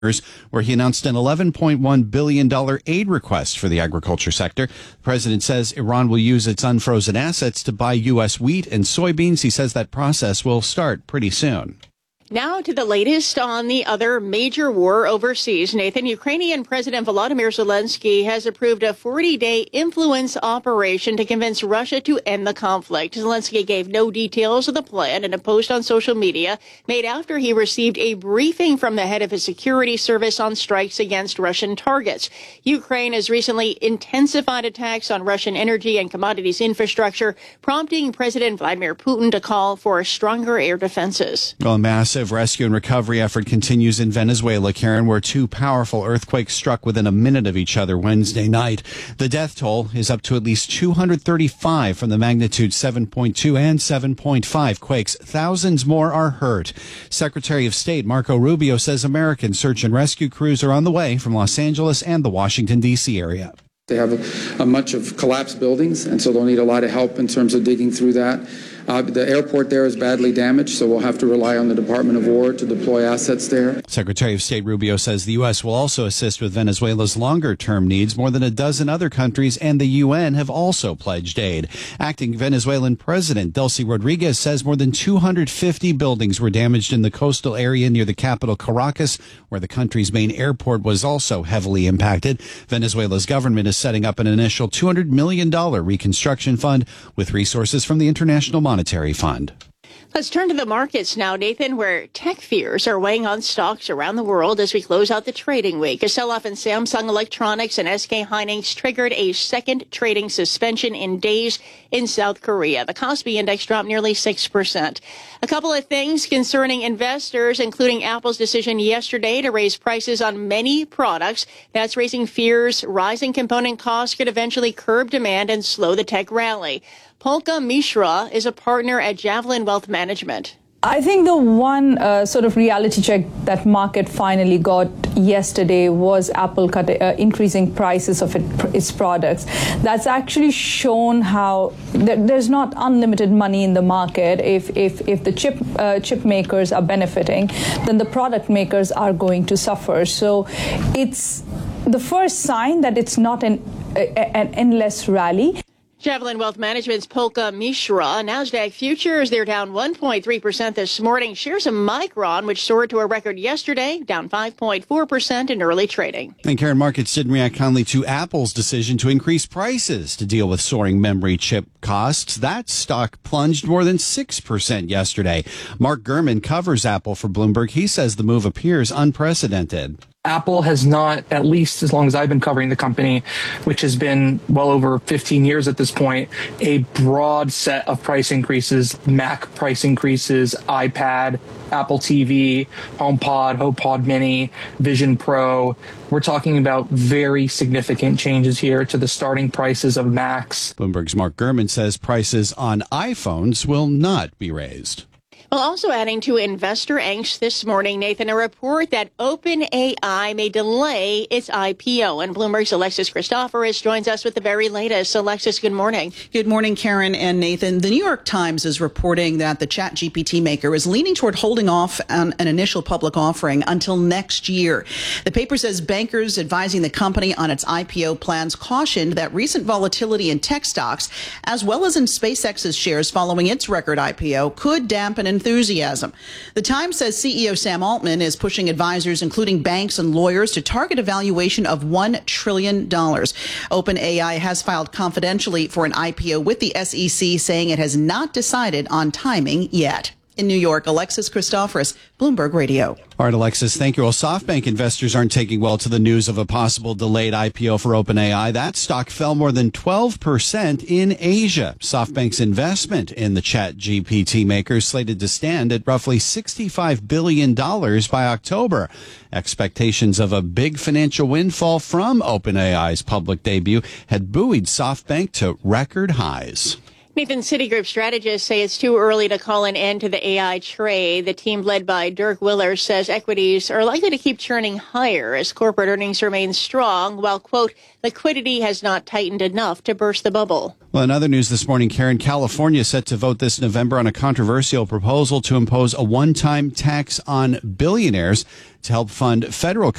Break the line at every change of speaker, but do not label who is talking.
where he announced an $11.1 billion aid request for the agriculture sector. The president says Iran will use its unfrozen assets to buy U.S. wheat and soybeans. He says that process will start pretty soon.
Now to the latest on the other major war overseas. Nathan, Ukrainian President Volodymyr Zelensky has approved a 40-day influence operation to convince Russia to end the conflict. Zelensky gave no details of the plan in a post on social media made after he received a briefing from the head of his security service on strikes against Russian targets. Ukraine has recently intensified attacks on Russian energy and commodities infrastructure, prompting President Vladimir Putin to call for stronger air defenses.
Well, a massive rescue and recovery effort continues in Venezuela, Karen, where two powerful earthquakes struck within a minute of each other Wednesday night. The death toll is up to at least 235 from the magnitude 7.2 and 7.5 quakes. Thousands more are hurt. Secretary of State Marco Rubio says American search and rescue crews are on the way from Los Angeles and the Washington, D.C. area.
They have a much of collapsed buildings, and so they'll need a lot of help in terms of digging through that. The airport there is badly damaged, so we'll have to rely on the Department of War to deploy assets there.
Secretary of State Rubio says the U.S. will also assist with Venezuela's longer-term needs. More than a dozen other countries and the UN have also pledged aid. Acting Venezuelan President Delcy Rodriguez says more than 250 buildings were damaged in the coastal area near the capital Caracas, where the country's main airport was also heavily impacted. Venezuela's government is setting up an initial $200 million reconstruction fund with resources from the International Monetary Fund.
Let's turn to the markets now, Nathan, where tech fears are weighing on stocks around the world as we close out the trading week. A sell-off in Samsung Electronics and SK Hynix triggered a second trading suspension in days in South Korea. The Kospi index dropped nearly 6%. A couple of things concerning investors, including Apple's decision yesterday to raise prices on many products. That's raising fears rising component costs could eventually curb demand and slow the tech rally. Polka Mishra is a partner at Javelin Wealth Management.
I think the one sort of reality check that market finally got yesterday was Apple increasing prices of its products. That's actually shown how there's not unlimited money in the market. If the chip makers are benefiting, then the product makers are going to suffer. So it's the first sign that it's not an endless rally.
Javelin Wealth Management's Polka Mishra. NASDAQ futures, they're down 1.3% this morning. Shares of Micron, which soared to a record yesterday, down 5.4% in early trading.
And Karen, markets didn't react kindly to Apple's decision to increase prices to deal with soaring memory chip costs. That stock plunged more than 6% yesterday. Mark Gurman covers Apple for Bloomberg. He says the move appears unprecedented.
Apple has not, at least as long as I've been covering the company, which has been well over 15 years at this point, a broad set of price increases, Mac price increases, iPad, Apple TV, HomePod Mini, Vision Pro. We're talking about very significant changes here to the starting prices of Macs.
Bloomberg's Mark Gurman says prices on iPhones will not be raised.
Well, also adding to investor angst this morning, Nathan, a report that OpenAI may delay its IPO. And Bloomberg's Alexis Christoforous joins us with the very latest. Alexis, good morning.
Good morning, Karen and Nathan. The New York Times is reporting that the ChatGPT maker is leaning toward holding off on an initial public offering until next year. The paper says bankers advising the company on its IPO plans cautioned that recent volatility in tech stocks, as well as in SpaceX's shares following its record IPO, could dampen enthusiasm. The Times says CEO Sam Altman is pushing advisors, including banks and lawyers, to target a valuation of $1 trillion. OpenAI has filed confidentially for an IPO with the SEC, saying it has not decided on timing yet. In New York, Alexis Christoforous, Bloomberg Radio.
All right, Alexis, thank you. Well, SoftBank investors aren't taking well to the news of a possible delayed IPO for OpenAI. That stock fell more than 12% in Asia. SoftBank's investment in the ChatGPT maker is slated to stand at roughly $65 billion by October. Expectations of a big financial windfall from OpenAI's public debut had buoyed SoftBank to record highs.
Nathan, Citigroup strategists say it's too early to call an end to the AI trade. The team led by Dirk Willer says equities are likely to keep churning higher as corporate earnings remain strong, while, quote, liquidity has not tightened enough to burst the bubble.
Well, in other news this morning, Karen, California is set to vote this November on a controversial proposal to impose a one-time tax on billionaires to help fund federal